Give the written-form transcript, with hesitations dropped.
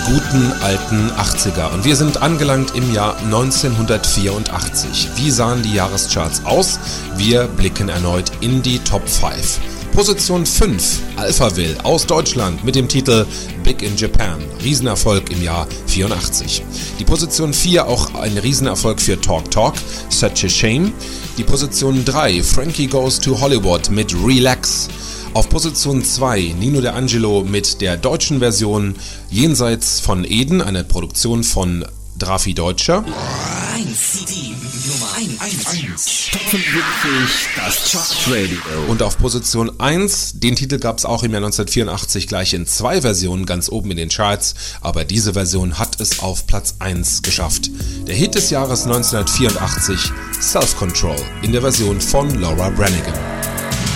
guten alten 80er. Und wir sind angelangt im Jahr 1984. Wie sahen die Jahrescharts aus? Wir blicken erneut in die Top 5. Position 5, Alphaville aus Deutschland mit dem Titel Big in Japan. Riesenerfolg im Jahr 84. Die Position 4, auch ein Riesenerfolg für Talk Talk, Such a Shame. Die Position 3, Frankie Goes to Hollywood mit Relax. Auf Position 2 Nino D'Angelo mit der deutschen Version Jenseits von Eden, eine Produktion von Drafi Deutscher. Top 75, das Chartradio. Und auf Position 1, den Titel gab es auch im Jahr 1984 gleich in 2 Versionen ganz oben in den Charts, aber diese Version hat es auf Platz 1 geschafft. Der Hit des Jahres 1984, Self Control, in der Version von Laura Branigan.